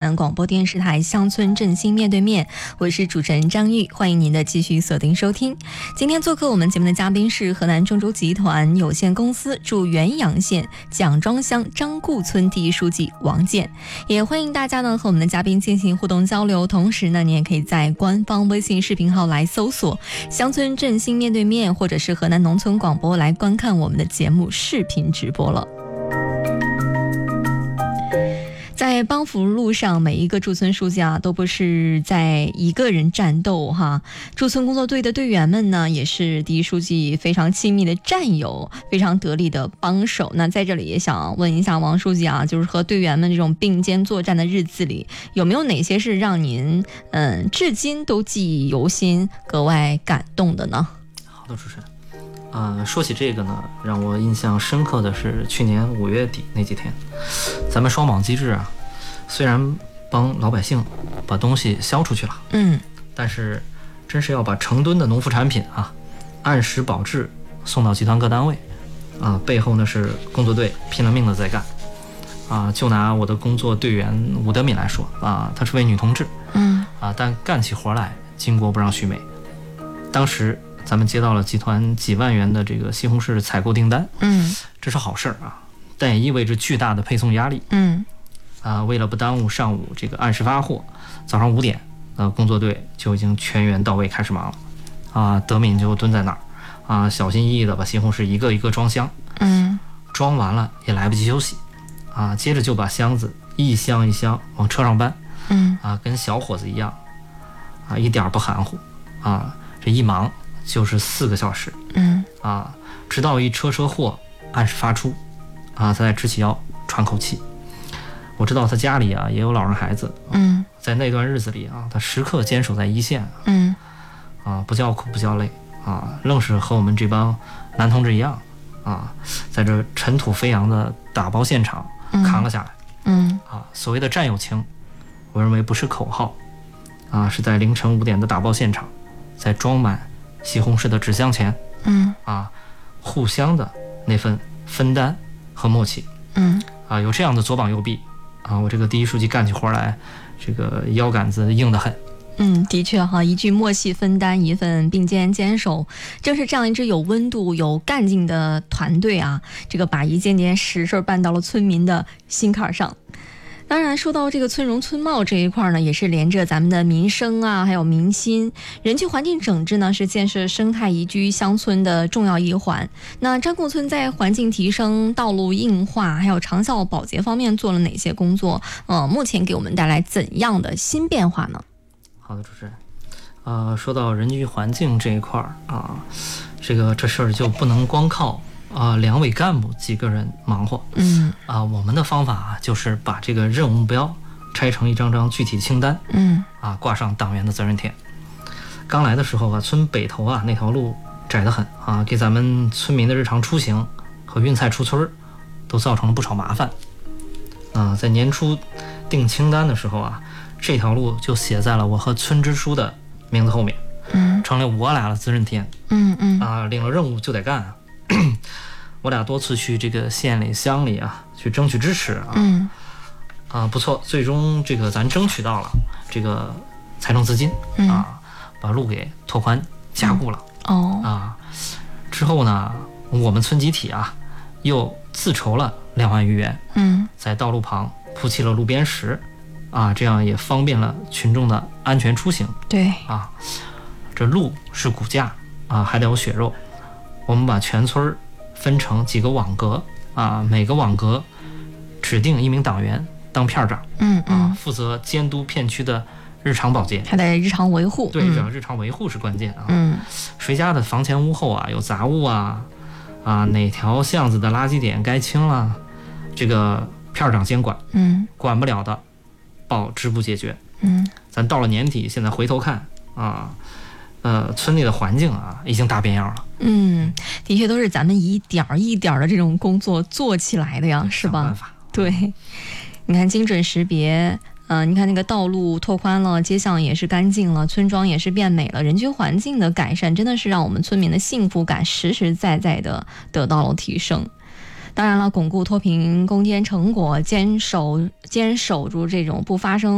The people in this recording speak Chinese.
坛广播电视台乡村振兴面对面，我是主持人张玉，欢迎您的继续锁定收听。今天做客我们节目的嘉宾是河南中州集团有限公司驻原阳县蒋庄乡张固村第一书记王健，也欢迎大家呢和我们的嘉宾进行互动交流，同时呢你也可以在官方微信视频号来搜索乡村振兴面对面或者是河南农村广播来观看我们的节目视频直播了。在帮扶路上，每一个驻村书记啊，都不是在一个人战斗哈。驻村工作队的队员们呢，也是第一书记非常亲密的战友，非常得力的帮手。那在这里也想问一下王书记啊，就是和队员们这种并肩作战的日子里，有没有哪些是让您至今都记忆犹新、格外感动的呢？ 好的，主持人。说起这个呢，让我印象深刻的是去年5月底那几天，咱们双保机制啊，虽然帮老百姓把东西销出去了，但是真是要把成吨的农副产品啊，按时保质送到集团各单位啊，背后呢是工作队拼了命的在干啊。就拿我的工作队员武德敏来说啊，她是位女同志，但干起活来巾帼不让须眉。当时咱们接到了集团几万元的这个西红柿采购订单，这是好事啊，但也意味着巨大的配送压力，为了不耽误上午这个按时发货，早上5点，工作队就已经全员到位开始忙了，德敏就蹲在那儿，小心翼翼的把西红柿一个一个装箱，装完了也来不及休息，接着就把箱子一箱一箱往车上搬，跟小伙子一样，一点不含糊，这一忙就是4个小时，直到一车货按时发出，他才直起腰喘口气。我知道他家里啊也有老人孩子，在那段日子里啊，他时刻坚守在一线，不叫苦不叫累愣是和我们这帮男同志一样在这尘土飞扬的打包现场扛了下来，所谓的战友情，我认为不是口号，是在凌晨5点的打包现场，在装满西红柿的纸箱前，互相的那份分担和默契，有这样的左膀右臂，我这个第一书记干起活来，这个腰杆子硬得很。 的确哈，一句默契分担，一份并肩坚守，正是这样一支有温度、有干劲的团队啊，这个把一件实事办到了村民的心坎上。当然说到这个村容村貌这一块呢，也是连着咱们的民生啊，还有民心。人居环境整治呢，是建设生态宜居乡村的重要一环。那张固村在环境提升、道路硬化还有长效保洁方面做了哪些工作？目前给我们带来怎样的新变化呢？ 好的，主持人。说到人居环境这一块这事儿就不能光靠2位干部几个人忙活，我们的方法就是把这个任务目标拆成一张张具体的清单，挂上党员的责任贴。刚来的时候村北头那条路窄得很给咱们村民的日常出行和运菜出村都造成了不少麻烦。在年初定清单的时候这条路就写在了我和村支书的名字后面，成了我俩的责任贴。领了任务就得干。我俩多次去这个县里乡里去争取支持不错，最终这个咱争取到了这个财政资金把路给拓宽加固了。之后呢，我们村集体又自筹了2万余元，在道路旁铺砌了路边石这样也方便了群众的安全出行。 对这路是骨架还得有血肉。我们把全村分成几个网格每个网格指定1名党员当片长，负责监督片区的日常保洁， 还得日常维护。 对，日常维护是关键谁家的房前屋后有杂物哪条巷子的垃圾点该清了，这个片长监管，管不了的报支部解决。咱到了年底，现在回头看村里的环境已经大变样了。 的确都是咱们一点一点的这种工作做起来的呀，是吧？对，你看精准识别，你看那个道路拓宽了，街巷也是干净了，村庄也是变美了，人居环境的改善真的是让我们村民的幸福感实实在在的得到了提升。当然了，巩固脱贫攻坚成果，坚守住这种不发生